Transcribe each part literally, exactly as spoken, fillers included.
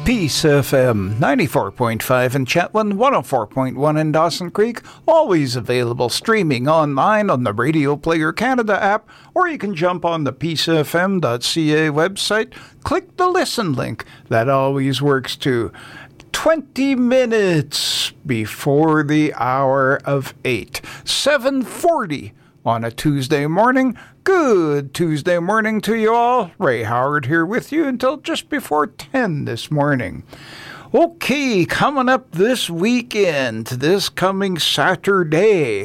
Peace F M, ninety-four point five in Chetwynd, one oh four point one in Dawson Creek, always available streaming online on the Radio Player Canada app, or you can jump on the peace f m dot c a website, click the listen link. That always works too. twenty minutes before the hour of eight, seven forty on a Tuesday morning. Good Tuesday morning to you all. Ray Howard here with you until just before ten this morning. Okay, coming up this weekend, this coming Saturday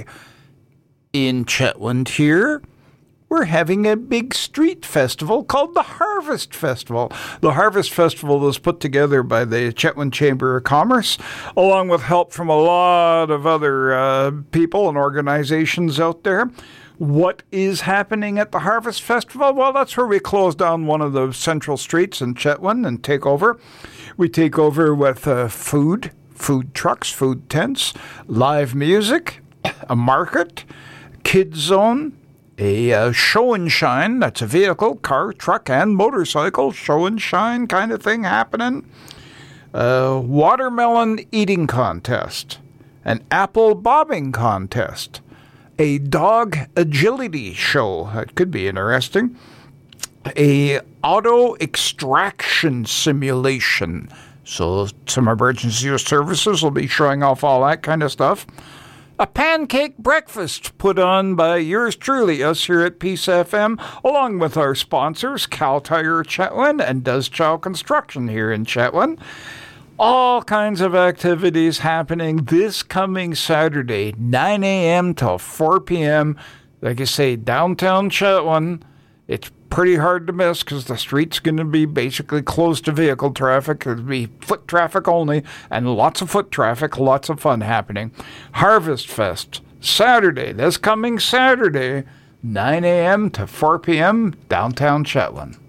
in Chetwynd here, we're having a big street festival called the Harvest Festival. The Harvest Festival was put together by the Chetwynd Chamber of Commerce, along with help from a lot of other uh, people and organizations out there. What is happening at the Harvest Festival? Well, that's where we close down one of the central streets in Chetwynd and take over. We take over with uh, food, food trucks, food tents, live music, a market, kids zone, a uh, show and shine, that's a vehicle, car, truck, and motorcycle, show and shine kind of thing happening. A watermelon eating contest, an apple bobbing contest, a dog agility show, that could be interesting, a auto extraction simulation, so some emergency services will be showing off all that kind of stuff. A pancake breakfast put on by yours truly, us here at Peace F M, along with our sponsors, Cal Tire Chetwynd and Does Chow Construction here in Chetwynd. All kinds of activities happening this coming Saturday, nine a.m. till four p.m. Like I say, downtown Chetwynd. It's pretty hard to miss because the street's going to be basically closed to vehicle traffic. It'll be foot traffic only, and lots of foot traffic, lots of fun happening. Harvest Fest, Saturday, this coming Saturday, nine a.m. to four p.m., downtown Chetwynd.